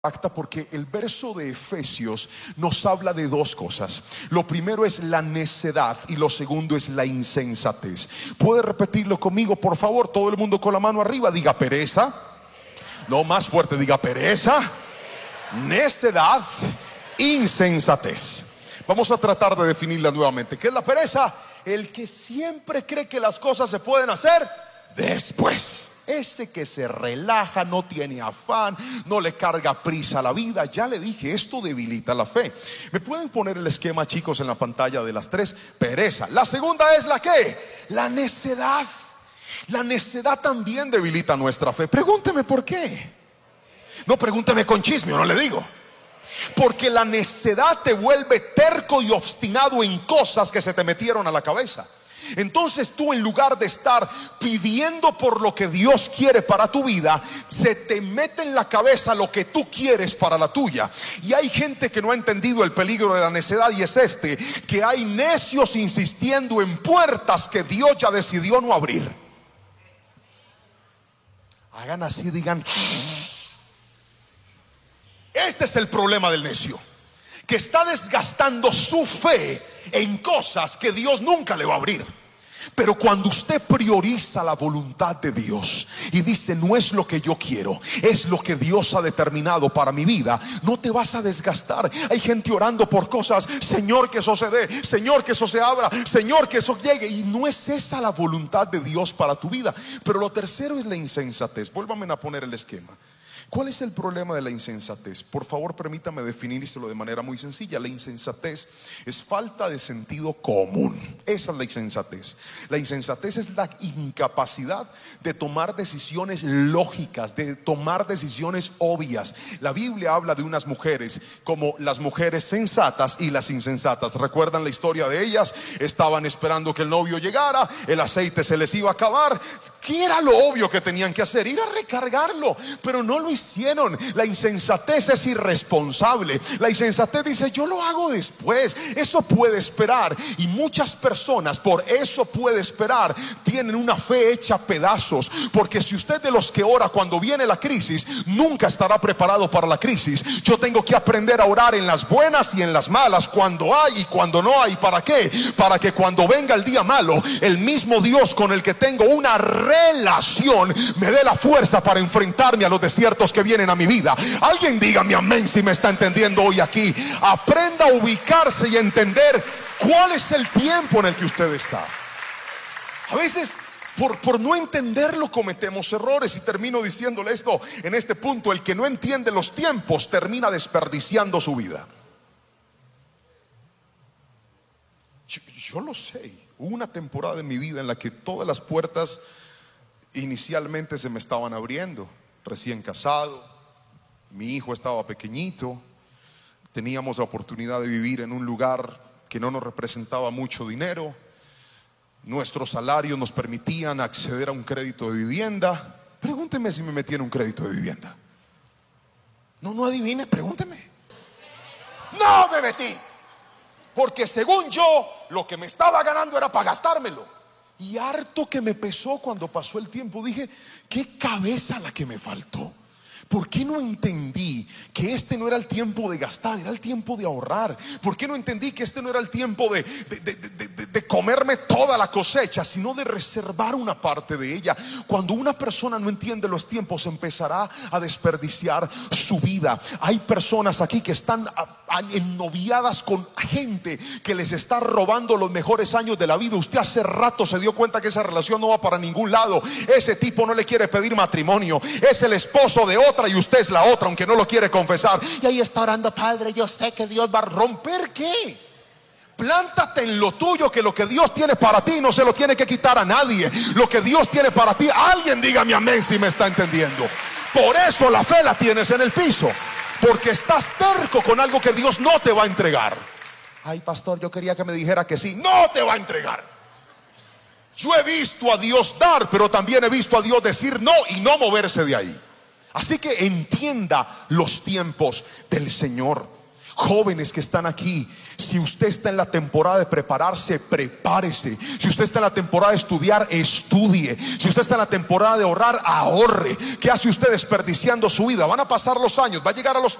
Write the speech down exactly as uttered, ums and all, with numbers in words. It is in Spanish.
Acta porque el verso de Efesios nos habla de dos cosas. Lo primero es la necedad y lo segundo es la insensatez. ¿Puede repetirlo conmigo, por favor? Todo el mundo con la mano arriba, diga pereza. No, más fuerte, diga pereza, necedad, insensatez. Vamos a tratar de definirla nuevamente. ¿Qué es la pereza? El que siempre cree que las cosas se pueden hacer después. Ese que se relaja, no tiene afán, no le carga prisa a la vida. Ya le dije, esto debilita la fe. ¿Me pueden poner el esquema, chicos, en la pantalla de las tres? Pereza. La segunda es la que, la necedad. La necedad también debilita nuestra fe. Pregúnteme por qué. No, pregúnteme con chisme, no le digo. Porque la necedad te vuelve terco y obstinado en cosas que se te metieron a la cabeza. Entonces tú, en lugar de estar pidiendo por lo que Dios quiere para tu vida, se te mete en la cabeza lo que tú quieres para la tuya. Y hay gente que no ha entendido el peligro de la necedad, y es este: que hay necios insistiendo en puertas que Dios ya decidió no abrir. Hagan así, digan. Este es el problema del necio, que está desgastando su fe en cosas que Dios nunca le va a abrir. Pero cuando usted prioriza la voluntad de Dios y dice, no es lo que yo quiero, es lo que Dios ha determinado para mi vida, no te vas a desgastar. Hay gente orando por cosas: Señor, que eso se dé, Señor, que eso se abra, Señor, que eso llegue. Y no es esa la voluntad de Dios para tu vida. Pero lo tercero es la insensatez. Vuélvame a poner el esquema. ¿Cuál es el problema de la insensatez? Por favor, permítame definírselo de manera muy sencilla. La insensatez es falta de sentido común. Esa es la insensatez. La insensatez es la incapacidad de tomar decisiones lógicas, de tomar decisiones obvias. La Biblia habla de unas mujeres como las mujeres sensatas y las insensatas. ¿Recuerdan la historia de ellas? Estaban esperando que el novio llegara, el aceite se les iba a acabar. ¿Qué era lo obvio que tenían que hacer? Ir a recargarlo, pero no lo hicieron. La insensatez es irresponsable. La insensatez dice, yo lo hago después, eso puede esperar. Y muchas personas, por eso puede esperar, tienen una fe hecha pedazos. Porque si usted de los que ora cuando viene la crisis, nunca estará preparado para la crisis. Yo tengo que aprender a orar en las buenas y en las malas, cuando hay y cuando no hay. ¿Para qué? Para que cuando venga el día malo, el mismo Dios con el que tengo una relación me dé la fuerza para enfrentarme a los desiertos que vienen a mi vida. Alguien dígame amén si me está entendiendo hoy aquí. Aprenda a ubicarse y entender cuál es el tiempo en el que usted está. A veces por, por no entenderlo cometemos errores. Y termino diciéndole esto en este punto: el que no entiende los tiempos termina desperdiciando su vida. Yo, yo lo sé. Hubo una temporada en mi vida en la que todas las puertas inicialmente se me estaban abriendo. Recién casado, mi hijo estaba pequeñito, teníamos la oportunidad de vivir en un lugar que no nos representaba mucho dinero. Nuestros salarios nos permitían acceder a un crédito de vivienda. Pregúnteme si me metí en un crédito de vivienda. No, no adivine, pregúnteme. No me metí, porque según yo, lo que me estaba ganando era para gastármelo. Y harto que me pesó cuando pasó el tiempo. Dije, qué cabeza la que me faltó. ¿Por qué no entendí que este no era el tiempo de gastar, era el tiempo de ahorrar? ¿Por qué no entendí que este no era el tiempo de, de, de, de, de, de comerme toda la cosecha, sino de reservar una parte de ella? Cuando una persona no entiende los tiempos, empezará a desperdiciar su vida. Hay personas aquí que están ennoviadas con gente que les está robando los mejores años de la vida. Usted hace rato se dio cuenta que esa relación no va para ningún lado. Ese tipo no le quiere pedir matrimonio, es el esposo de otra y usted es la otra, aunque no lo quiere confesar. Y ahí está orando: Padre, yo sé que Dios va a romper. ¿Qué? Plántate en lo tuyo, que lo que Dios tiene para ti no se lo tiene que quitar a nadie. Lo que Dios tiene para ti, alguien dígame amén si me está entendiendo. Por eso la fe la tienes en el piso, porque estás terco con algo que Dios no te va a entregar. Ay, pastor, yo quería que me dijera que sí. No te va a entregar. Yo he visto a Dios dar, pero también he visto a Dios decir no y no moverse de ahí. Así que entienda los tiempos del Señor. Jóvenes que están aquí, si usted está en la temporada de prepararse, prepárese. Si usted está en la temporada de estudiar, estudie. Si usted está en la temporada de ahorrar, ahorre. ¿Qué hace usted desperdiciando su vida? Van a pasar los años, va a llegar a los